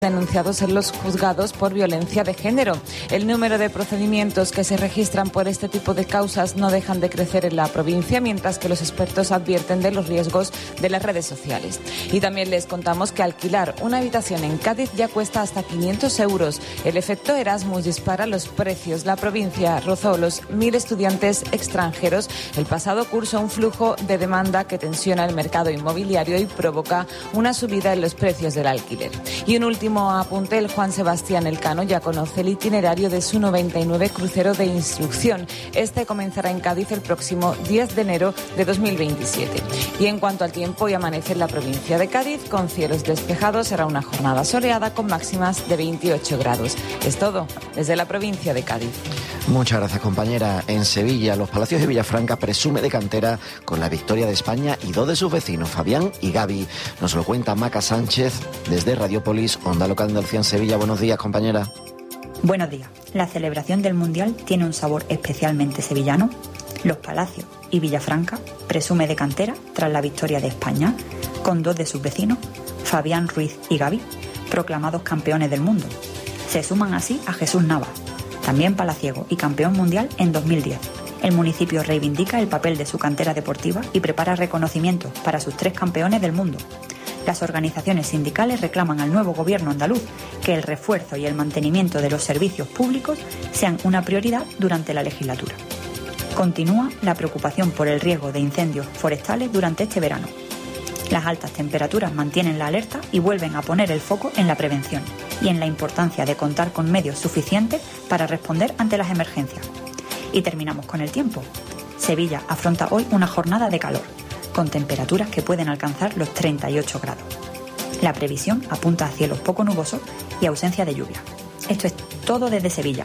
denunciados en los juzgados por violencia de género. El número de procedimientos que se registran por este tipo de causas no dejan de crecer en la provincia, mientras que los expertos advierten de los riesgos de las redes sociales. Y también les contamos que alquilar una habitación en Cádiz ya cuesta hasta 500 euros. El efecto Erasmus dispara los precios. La provincia rozó los 1.000 estudiantes extranjeros el pasado curso, un flujo de demanda que tensiona el mercado inmobiliario y provoca una subida en los precios del alquiler. Y un último apunte: el Juan Sebastián Elcano ya conoce el itinerario de su 99 crucero de instrucción. Este comenzará en Cádiz el próximo 10 de enero de 2027. Y en cuanto al tiempo, hoy amanece en la provincia de Cádiz con cielos despejados. Será una jornada soleada con máximas de 28 grados. Es todo desde la provincia de Cádiz. Muchas gracias, compañera. En Sevilla, los Palacios de Villafranca presume de cantera con la victoria de España y dos de sus vecinos, Fabián y Gaby. Nos lo cuenta Maca Sánchez desde Radiopolis, Onda Local de Andalucía en Sevilla. Buenos días, compañera. Buenos días. La celebración del Mundial tiene un sabor especialmente sevillano. Los Palacios y Villafranca presume de cantera tras la victoria de España, con dos de sus vecinos, Fabián Ruiz y Gaby, proclamados campeones del mundo. Se suman así a Jesús Navas, también palaciego y campeón mundial en 2010. El municipio reivindica el papel de su cantera deportiva y prepara reconocimientos para sus 3 campeones del mundo. Las organizaciones sindicales reclaman al nuevo gobierno andaluz que el refuerzo y el mantenimiento de los servicios públicos sean una prioridad durante la legislatura. Continúa la preocupación por el riesgo de incendios forestales durante este verano. Las altas temperaturas mantienen la alerta y vuelven a poner el foco en la prevención y en la importancia de contar con medios suficientes para responder ante las emergencias. Y terminamos con el tiempo. Sevilla afronta hoy una jornada de calor, con temperaturas que pueden alcanzar los 38 grados. La previsión apunta a cielos poco nubosos y ausencia de lluvia. Esto es todo desde Sevilla.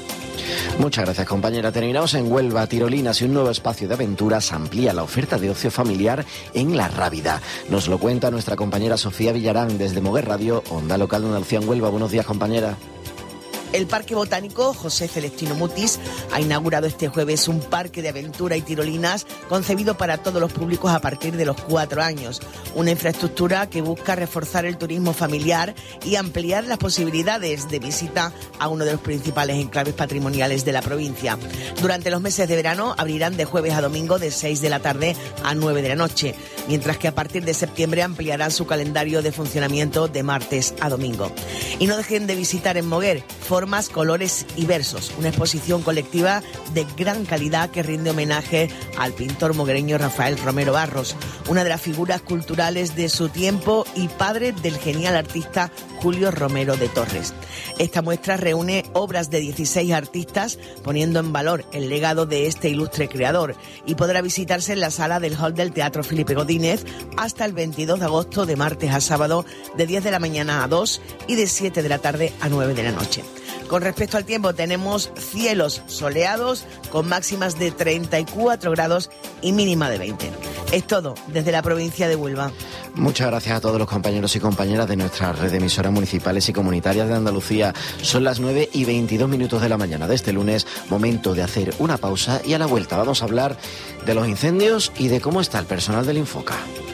Muchas gracias, compañera. Terminamos en Huelva. Tirolinas y un nuevo espacio de aventuras amplía la oferta de ocio familiar en La Rábida. Nos lo cuenta nuestra compañera Sofía Villarán desde Moguer Radio, Onda Local de Andalucía en Huelva. Buenos días, compañera. El Parque Botánico José Celestino Mutis ha inaugurado este jueves un parque de aventura y tirolinas concebido para todos los públicos a partir de los 4 años. Una infraestructura que busca reforzar el turismo familiar y ampliar las posibilidades de visita a uno de los principales enclaves patrimoniales de la provincia. Durante los meses de verano abrirán de jueves a domingo de 6 de la tarde a 9 de la noche, mientras que a partir de septiembre ampliarán su calendario de funcionamiento de martes a domingo. Y no dejen de visitar en Moguer Formas, Colores y Versos, una exposición colectiva de gran calidad que rinde homenaje al pintor moguereño Rafael Romero Barros, una de las figuras culturales de su tiempo y padre del genial artista Julio Romero de Torres. Esta muestra reúne obras de 16 artistas, poniendo en valor el legado de este ilustre creador, y podrá visitarse en la sala del hall del Teatro Felipe Godínez hasta el 22 de agosto, de martes a sábado, de 10 de la mañana a 2 y de 7 de la tarde a 9 de la noche. Con respecto al tiempo, tenemos cielos soleados con máximas de 34 grados y mínima de 20. Es todo desde la provincia de Huelva. Muchas gracias a todos los compañeros y compañeras de nuestra red de emisoras municipales y comunitarias de Andalucía. Son las 9:22 de la mañana de este lunes, momento de hacer una pausa y a la vuelta vamos a hablar de los incendios y de cómo está el personal del Infoca.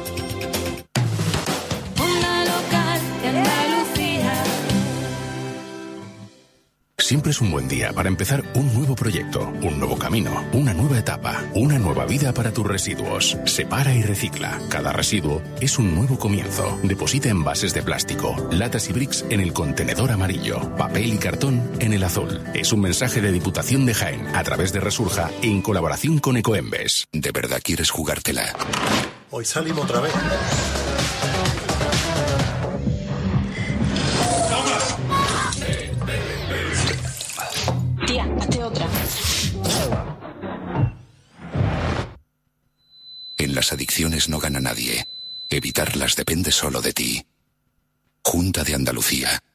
Siempre es un buen día para empezar un nuevo proyecto, un nuevo camino, una nueva etapa, una nueva vida para tus residuos. Separa y recicla. Cada residuo es un nuevo comienzo. Deposita envases de plástico, latas y bricks en el contenedor amarillo, papel y cartón en el azul. Es un mensaje de Diputación de Jaén a través de Resurja en colaboración con Ecoembes. ¿De verdad quieres jugártela? Hoy salimos otra vez. Tía, hazte otra. En las adicciones no gana nadie. Evitarlas depende solo de ti. Junta de Andalucía.